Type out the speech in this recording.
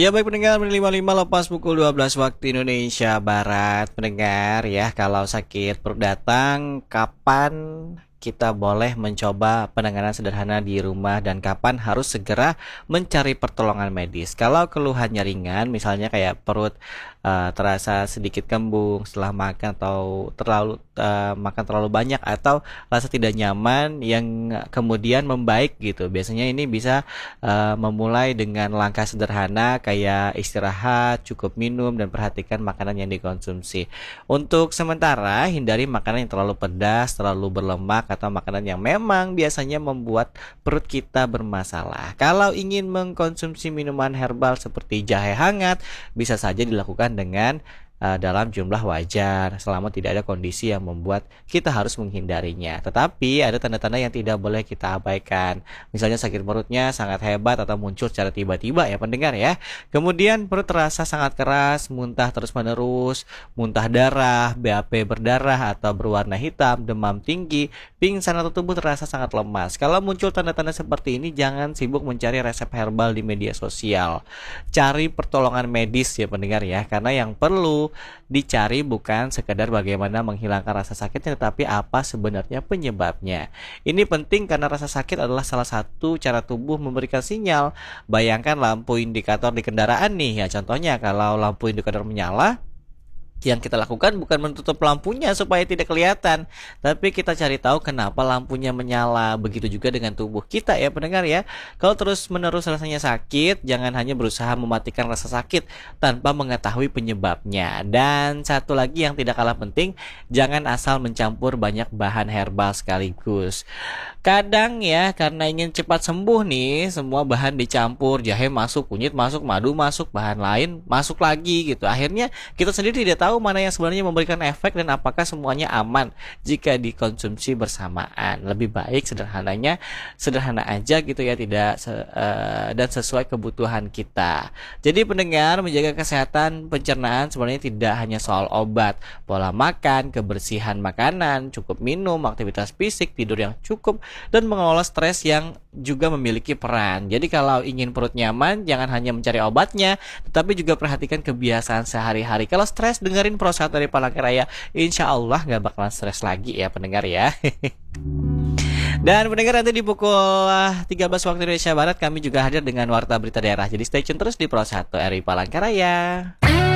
Ya baik pendengar, 55 lepas pukul 12 waktu Indonesia Barat. Pendengar ya, kalau sakit perut datang, kapan kita boleh mencoba penanganan sederhana di rumah dan kapan harus segera mencari pertolongan medis? Kalau keluhannya ringan, misalnya kayak perut terasa sedikit kembung setelah makan atau makan terlalu banyak atau rasa tidak nyaman yang kemudian membaik gitu. Biasanya ini bisa memulai dengan langkah sederhana kayak istirahat, cukup minum, dan perhatikan makanan yang dikonsumsi. Untuk sementara, hindari makanan yang terlalu pedas, terlalu berlemak, atau makanan yang memang biasanya membuat perut kita bermasalah. Kalau ingin mengkonsumsi minuman herbal seperti jahe hangat, bisa saja dilakukan dengan dalam jumlah wajar selama tidak ada kondisi yang membuat kita harus menghindarinya. Tetapi ada tanda-tanda yang tidak boleh kita abaikan. Misalnya sakit perutnya sangat hebat atau muncul secara tiba-tiba ya pendengar ya. Kemudian perut terasa sangat keras, muntah terus-menerus, muntah darah, BAP berdarah atau berwarna hitam, demam tinggi, pingsan atau tubuh terasa sangat lemas. Kalau muncul tanda-tanda seperti ini, jangan sibuk mencari resep herbal di media sosial. Cari pertolongan medis ya pendengar ya, karena yang perlu dicari bukan sekedar bagaimana menghilangkan rasa sakitnya, tetapi apa sebenarnya penyebabnya. Ini penting karena rasa sakit adalah salah satu cara tubuh memberikan sinyal. Bayangkan lampu indikator di kendaraan nih ya, contohnya kalau lampu indikator menyala, yang kita lakukan bukan menutup lampunya supaya tidak kelihatan, tapi kita cari tahu kenapa lampunya menyala. Begitu juga dengan tubuh kita ya pendengar ya. Kalau terus menerus rasanya sakit, jangan hanya berusaha mematikan rasa sakit tanpa mengetahui penyebabnya. Dan satu lagi yang tidak kalah penting, jangan asal mencampur banyak bahan herbal sekaligus. Kadang ya karena ingin cepat sembuh nih, semua bahan dicampur, jahe masuk, kunyit masuk, madu masuk, bahan lain masuk lagi gitu. Akhirnya kita sendiri tidak tahu mana yang sebenarnya memberikan efek dan apakah semuanya aman jika dikonsumsi bersamaan. Lebih baik sederhana aja gitu ya, tidak dan sesuai kebutuhan kita. Jadi pendengar, menjaga kesehatan pencernaan sebenarnya tidak hanya soal obat, pola makan, kebersihan makanan, cukup minum, aktivitas fisik, tidur yang cukup, dan mengelola stres yang juga memiliki peran. Jadi kalau ingin perut nyaman, jangan hanya mencari obatnya, tetapi juga perhatikan kebiasaan sehari-hari. Kalau stres, dengerin perosotan dari Palangkaraya, insya Allah gak bakalan stres lagi ya pendengar ya. Dan pendengar, nanti di pukul 13 waktu Indonesia Barat kami juga hadir dengan Warta Berita Daerah. Jadi stay tune terus di Pro 1 RI Palangkaraya.